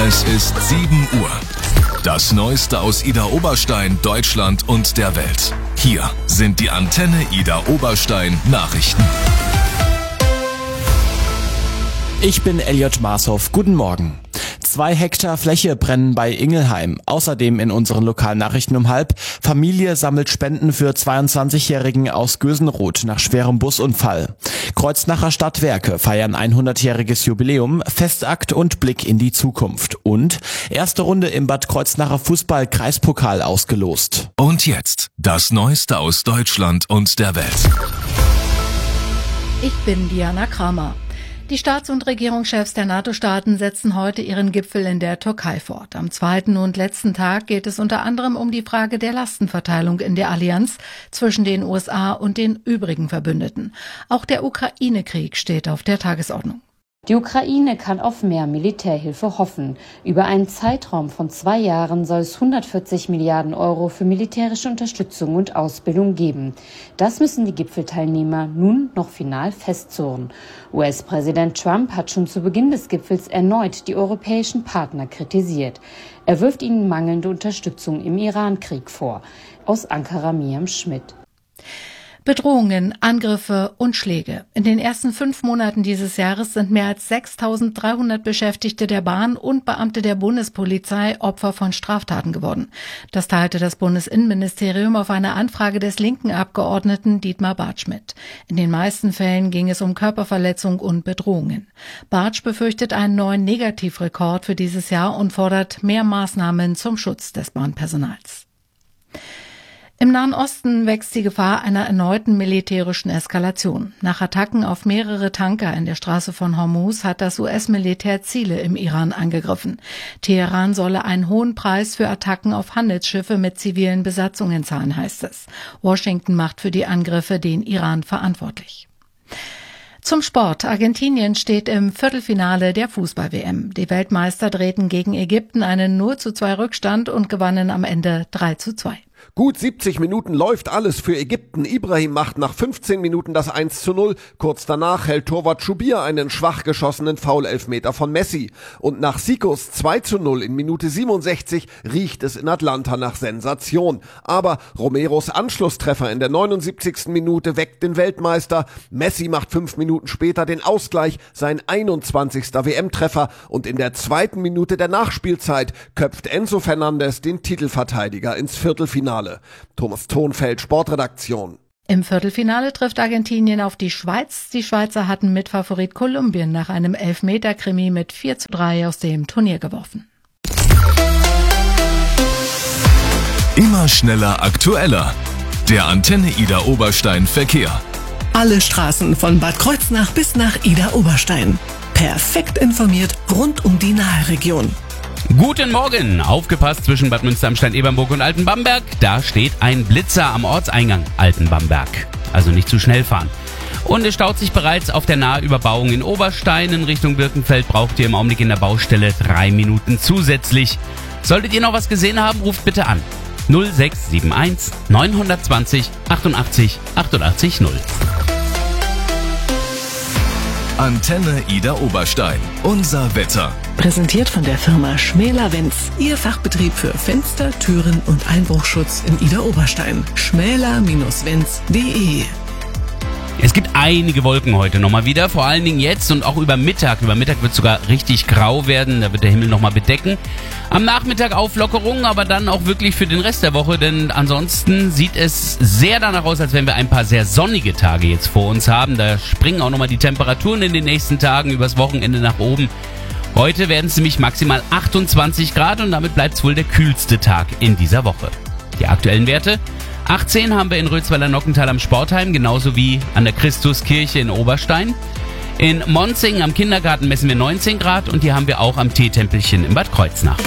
Es ist 7 Uhr. Das Neueste aus Idar Oberstein, Deutschland und der Welt. Hier sind die Antenne Idar Oberstein Nachrichten. Ich bin Elliot Marshoff. Guten Morgen. 2 Hektar Fläche brennen bei Ingelheim. Außerdem in unseren Lokalnachrichten um 12:30. Familie sammelt Spenden für 22-Jährigen aus Gösenroth nach schwerem Busunfall. Kreuznacher Stadtwerke feiern 100-jähriges Jubiläum, Festakt und Blick in die Zukunft. Und erste Runde im Bad Kreuznacher Fußball-Kreispokal ausgelost. Und jetzt das Neueste aus Deutschland und der Welt. Ich bin Diana Kramer. Die Staats- und Regierungschefs der NATO-Staaten setzen heute ihren Gipfel in der Türkei fort. Am zweiten und letzten Tag geht es unter anderem um die Frage der Lastenverteilung in der Allianz zwischen den USA und den übrigen Verbündeten. Auch der Ukraine-Krieg steht auf der Tagesordnung. Die Ukraine kann auf mehr Militärhilfe hoffen. Über einen Zeitraum von 2 Jahren soll es 140 Milliarden Euro für militärische Unterstützung und Ausbildung geben. Das müssen die Gipfelteilnehmer nun noch final festzurren. US-Präsident Trump hat schon zu Beginn des Gipfels erneut die europäischen Partner kritisiert. Er wirft ihnen mangelnde Unterstützung im Iran-Krieg vor. Aus Ankara Miriam Schmidt. Bedrohungen, Angriffe und Schläge. In den ersten 5 Monaten dieses Jahres sind mehr als 6.300 Beschäftigte der Bahn und Beamte der Bundespolizei Opfer von Straftaten geworden. Das teilte das Bundesinnenministerium auf eine Anfrage des linken Abgeordneten Dietmar Bartsch mit. In den meisten Fällen ging es um Körperverletzung und Bedrohungen. Bartsch befürchtet einen neuen Negativrekord für dieses Jahr und fordert mehr Maßnahmen zum Schutz des Bahnpersonals. Im Nahen Osten wächst die Gefahr einer erneuten militärischen Eskalation. Nach Attacken auf mehrere Tanker in der Straße von Hormuz hat das US-Militär Ziele im Iran angegriffen. Teheran solle einen hohen Preis für Attacken auf Handelsschiffe mit zivilen Besatzungen zahlen, heißt es. Washington macht für die Angriffe den Iran verantwortlich. Zum Sport. Argentinien steht im Viertelfinale der Fußball-WM. Die Weltmeister drehten gegen Ägypten einen 0:2 Rückstand und gewannen am Ende 3:2. Gut 70 Minuten läuft alles für Ägypten. Ibrahim macht nach 15 Minuten das 1:0. Kurz danach hält Torwart Schubir einen schwach geschossenen Foul-Elfmeter von Messi. Und nach Sikos 2:0 in Minute 67 riecht es in Atlanta nach Sensation. Aber Romeros Anschlusstreffer in der 79. Minute weckt den Weltmeister. Messi macht 5 Minuten später den Ausgleich, sein 21. WM-Treffer. Und in der 2. Minute der Nachspielzeit köpft Enzo Fernandes den Titelverteidiger ins Viertelfinale. Thomas Thonfeld, Sportredaktion. Im Viertelfinale trifft Argentinien auf die Schweiz. Die Schweizer hatten Mitfavorit Kolumbien nach einem Elfmeter-Krimi mit 4:3 aus dem Turnier geworfen. Immer schneller, aktueller. Der Antenne Idar Oberstein Verkehr. Alle Straßen von Bad Kreuznach bis nach Idar Oberstein. Perfekt informiert rund um die Nahe-Region. Guten Morgen! Aufgepasst zwischen Bad Münsteramstein-Ebernburg und Altenbamberg. Da steht ein Blitzer am Ortseingang Altenbamberg. Also nicht zu schnell fahren. Und es staut sich bereits auf der Nahüberbauung in Oberstein. In Richtung Birkenfeld braucht ihr im Augenblick in der Baustelle 3 Minuten zusätzlich. Solltet ihr noch was gesehen haben, ruft bitte an. 0671 920 88 88 0. Antenne Idar Oberstein. Unser Wetter. Präsentiert von der Firma Schmäler-Wenz. Ihr Fachbetrieb für Fenster, Türen und Einbruchschutz in Idar Oberstein. schmäler-wenz.de. Es gibt einige Wolken heute nochmal wieder, vor allen Dingen jetzt und auch über Mittag. Über Mittag wird es sogar richtig grau werden, da wird der Himmel nochmal bedecken. Am Nachmittag Auflockerungen, aber dann auch wirklich für den Rest der Woche, denn ansonsten sieht es sehr danach aus, als wenn wir ein paar sehr sonnige Tage jetzt vor uns haben. Da springen auch nochmal die Temperaturen in den nächsten Tagen übers Wochenende nach oben. Heute werden es nämlich maximal 28 Grad und damit bleibt es wohl der kühlste Tag in dieser Woche. Die aktuellen Werte: 18 haben wir in Rötzweiler-Nockental am Sportheim, genauso wie an der Christuskirche in Oberstein. In Monzing am Kindergarten messen wir 19 Grad und hier haben wir auch am Teetempelchen in Bad Kreuznach.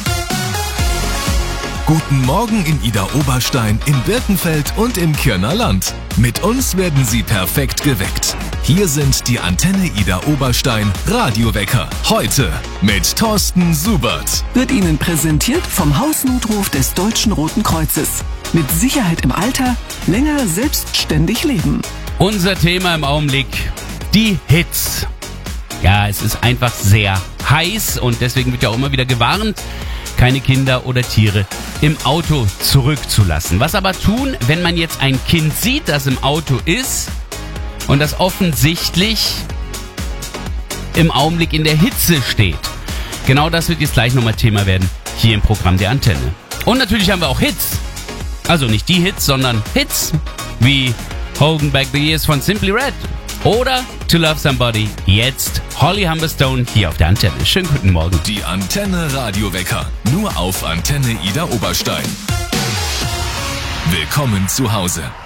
Guten Morgen in Idar Oberstein, in Birkenfeld und im Kirner Land. Mit uns werden Sie perfekt geweckt. Hier sind die Antenne Idar Oberstein Radiowecker. Heute mit Thorsten Subert. Wird Ihnen präsentiert vom Hausnotruf des Deutschen Roten Kreuzes. Mit Sicherheit im Alter, länger selbstständig leben. Unser Thema im Augenblick: die Hits. Ja, es ist einfach sehr heiß und deswegen wird ja auch immer wieder gewarnt, keine Kinder oder Tiere im Auto zurückzulassen. Was aber tun, wenn man jetzt ein Kind sieht, das im Auto ist und das offensichtlich im Augenblick in der Hitze steht? Genau das wird jetzt gleich nochmal Thema werden, hier im Programm der Antenne. Und natürlich haben wir auch Hits. Also nicht die Hits, sondern Hits wie Holding Back the Years von Simply Red oder To Love Somebody. Jetzt Holly Humberstone hier auf der Antenne. Schönen guten Morgen. Die Antenne Radiowecker. Nur auf Antenne Ida Oberstein. Willkommen zu Hause.